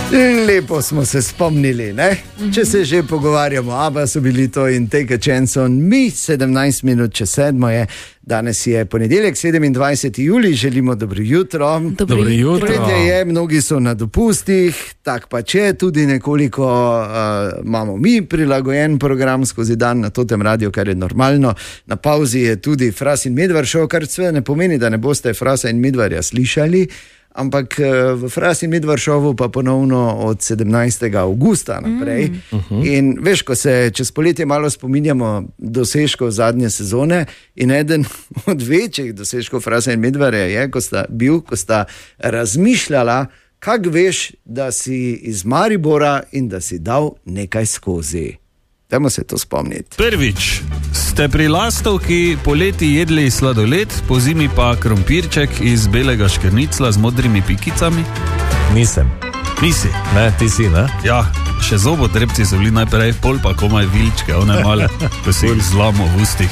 Lepo smo se spomnili, ne? Če se že pogovarjamo, ABBA so bili to in Take a Chance on Me, 17 minut čez 7 je. Danes je ponedeljek, 27. julij, želimo dobro jutro. Dobro jutro. Poletje je, mnogi so na dopustih, tak pa če, tudi nekoliko imamo mi prilagojen program skozi dan na Totem Radio, kar je normalno. Na pauzi je tudi Fras in Medvar šel, kar sve ne pomeni, da ne boste Frasa in Medvarja slišali, ampak v Fras in Medvar šovu pa ponovno od 17. avgusta naprej. In veš, ko se čez poletje malo spominjamo dosežkov zadnje sezone, in eden od večjih dosežkov Frasa in Medvarja je, ko sta razmišljala, kako veš, da si iz Maribora in da si dal nekaj skozi. Dajmo se to spomniti. Prvič, ste pri lastovki poleti jedli sladoled, po zimi pa krompirček iz belega škrnicla z modrimi pikicami? Nisem. Nisi? Ne, ti si, ne? Ja, še zobotrebci so bili najprej, pol pa komaj vilčke, one male, ko si jih zlamo v ustih.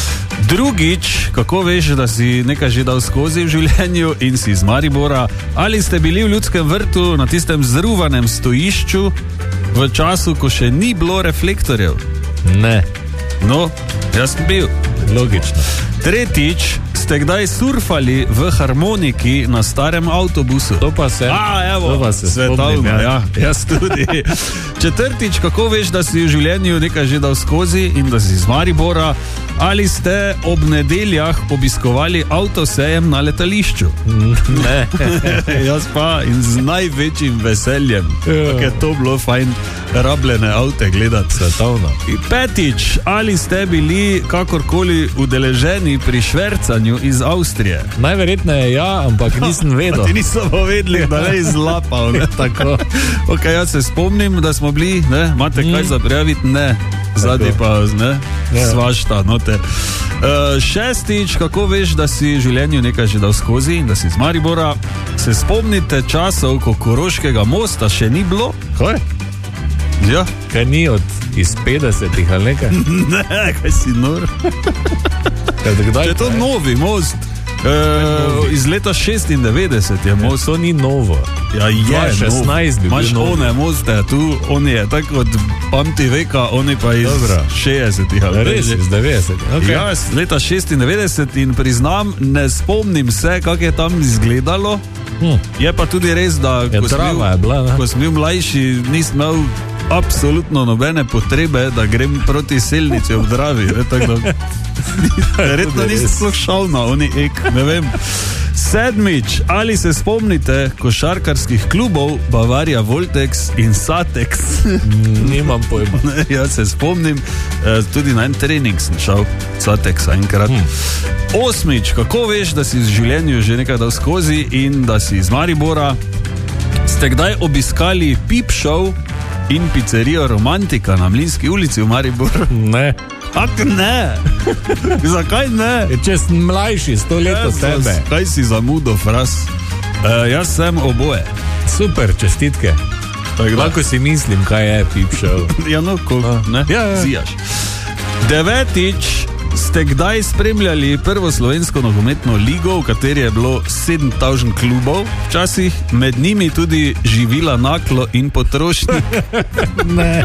Drugič, kako veš, da si nekaj že dal skozi v življenju in si iz Maribora? Ali ste bili v Ljudskem vrtu na tistem zruvanem stojišču v času, ko še ni bilo reflektorjev? Ne. No, jaz sem bil. Logično. Tretjič, ste kdaj surfali v harmoniki na starem avtobusu? To pa se. Evo, to pa se svetovno, ja, jaz tudi. Četrtič, kako veš, da si v življenju nekaj že dal skozi in da si iz Maribora? Ali ste ob nedeljah obiskovali avtosejem na letališču? Ne. Jaz pa in z največjim veseljem, ker je to bilo fajn rabljene avte gledati. Svetovno. Petič, ali ste bili kakorkoli udeleženi pri švercanju iz Avstrije? Najverjetneje ja, ampak nisem vedel. Ti niso povedali, da ne izlapal, ne? Tako. Ok, jaz se spomnim, da smo bili, ne, imate kaj za prijaviti? Ne. Zadnji pa, ne, svašta noter. Šestič, kako veš, da si v življenju nekaj že dal skozi in da si iz Maribora? Se spomnite časov, ko Koroškega mosta še ni bilo? Kaj? Ja. Kaj ni iz 50-ih ali nekaj? Ne, kaj si nor? Je to novi most. Iz leta 96 je most. To ni novo. Ja, je 16 bi imaš bil novo. one moste, tu on je tako od pamti veka, oni pa iz 60-ih. Res, iz 90. Okay. Ja, iz leta 96 in priznam, ne spomnim se, kako je tam izgledalo. Je pa tudi res, da ko sem bil mlajši, nisem imel absolutno nobene potrebe, da grem proti Selnici ob Dravi. Verjetno nisem sploh šel na oni ek, ne vem. Sedmič, ali se spomnite košarkarskih klubov Bavaria Voltex in Satex? Nimam pojma. Jaz se spomnim, tudi na en trening sem šel Satexa enkrat. Osmič, kako veš, da si v življenju že nekaj dal skozi in da si iz Maribora? Ste kdaj obiskali Pip Show in pizzerijo Romantika na Mlinski ulici v Mariboru? Ne. Ak ne? Zakaj ne? Če sem mlajši, 100 let od tebe. Kaj si zamudil, Fras? Jaz sem oboje. Super, čestitke. Lahko si mislim, kaj je Pip Show. Ja, no, ne? Ja. Zijaš. Devetič, ste kdaj spremljali prvo slovensko nogometno ligo, v kateri je bilo 7000 klubov, včasih med njimi tudi Živila Naklo in Potrošnik? Ne.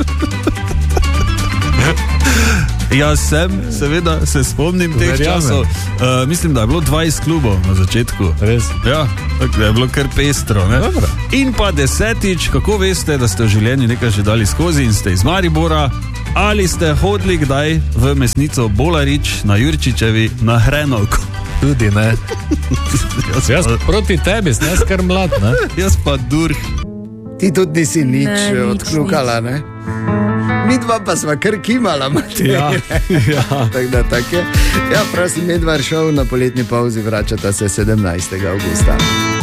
Jaz sem, seveda, se spomnim teh časov. Mislim, da je bilo 20 klubov na začetku. Res? Ja, tako je bilo kar pestro, ne? Dobro. In pa desetič, kako veste, da ste v življenju nekaj že dali skozi in ste iz Maribora? Ali ste hodili kdaj v mesnico Bolarič na Jurčičevi na Hrenovko? Tudi ne. Jaz proti tebi, sem jaz kar mlad, ne? Jaz pa Durh. Ti tudi nisi nič odkljukala, ne? Mi dva pa sva kar kimala, Matej. Ja. Tako da tak je. Ja, Fras in Medvar šel na poletni pauzi, vračata se 17. avgusta.